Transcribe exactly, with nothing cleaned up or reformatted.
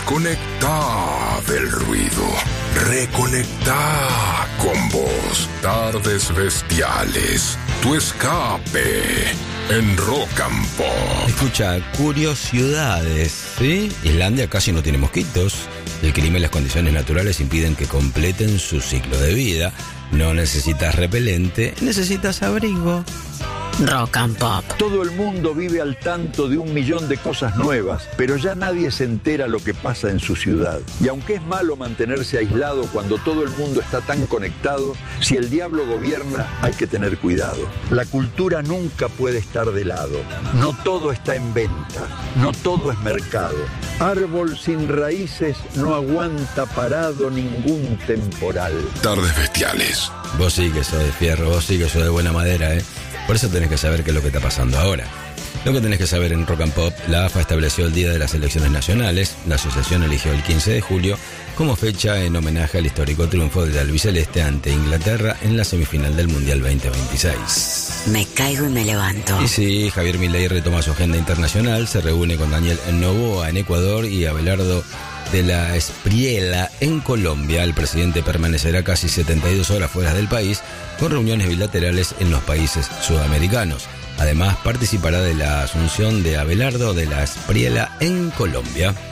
Desconectá del ruido. Reconectá con vos. Tardes Bestiales. Tu escape en Rock and Pop. Escucha, curiosidades, ¿sí? Islandia casi no tiene mosquitos. El clima y las condiciones naturales impiden que completen su ciclo de vida. No necesitas repelente, necesitas abrigo. Rock and Pop. Todo el mundo vive al tanto de un millón de cosas nuevas, pero ya nadie se entera lo que pasa en su ciudad. Y aunque es malo mantenerse aislado cuando todo el mundo está tan conectado, si el diablo gobierna, hay que tener cuidado. La cultura nunca puede estar de lado. No todo está en venta, no todo es mercado. Árbol sin raíces no aguanta parado ningún temporal. Tardes Bestiales. Vos sí que sos de fierro, vos sí que sos de buena madera, ¿eh? Por eso tenés que saber qué es lo que está pasando ahora. Lo que tenés que saber en Rock and Pop, la A F A estableció el día de las elecciones nacionales. La asociación eligió el quince de julio como fecha en homenaje al histórico triunfo del albiceleste ante Inglaterra en la semifinal del Mundial veinte veintiséis. Me caigo y me levanto. Y sí, Javier Milei retoma su agenda internacional, se reúne con Daniel Noboa en Ecuador y Abelardo de la Espriella en Colombia. El presidente permanecerá casi setenta y dos horas fuera del país con reuniones bilaterales en los países sudamericanos. Además, participará de la asunción de Abelardo de la Espriella en Colombia.